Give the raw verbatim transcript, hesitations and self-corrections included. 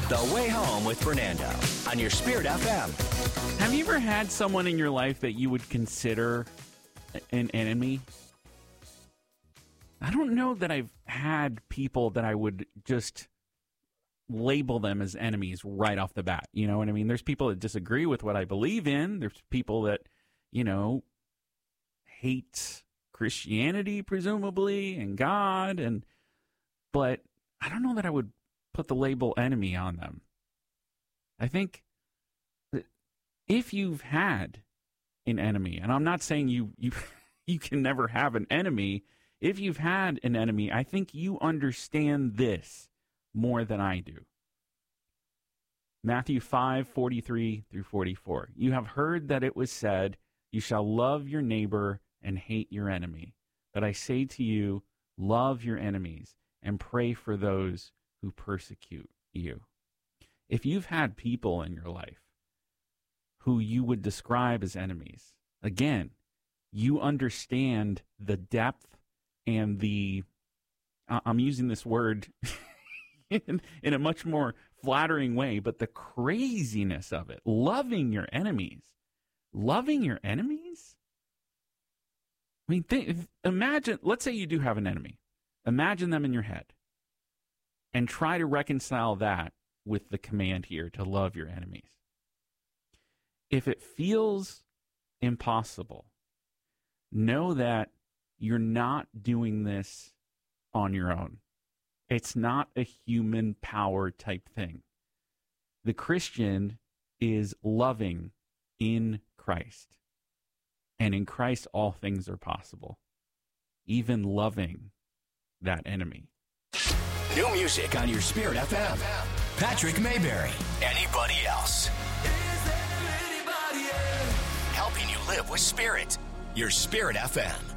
The Way Home with Fernando on your Spirit F M. Have you ever had someone in your life that you would consider an enemy? I don't know that I've had people that I would just label them as enemies right off the bat. You know what I mean? There's people that disagree with what I believe in. There's people that, you know, hate Christianity, presumably, and God. And but I don't know that I would put the label enemy on them. I think that if you've had an enemy, and I'm not saying you you you can never have an enemy. If you've had an enemy, I think you understand this more than I do. Matthew five, forty-three through forty-four. You have heard that it was said, you shall love your neighbor and hate your enemy. But I say to you, love your enemies and pray for those who persecute you. If you've had people in your life who you would describe as enemies, again, you understand the depth and the, I'm using this word in, in a much more flattering way, but the craziness of it. Loving your enemies. Loving your enemies? I mean, think, imagine, let's say you do have an enemy. Imagine them in your head. And try to reconcile that with the command here to love your enemies. If it feels impossible, know that you're not doing this on your own. It's not a human power type thing. The Christian is loving in Christ. And in Christ, all things are possible. Even loving that enemy. New music on your Spirit F M. Patrick Mayberry. Anybody else? Helping you live with Spirit. Your Spirit F M.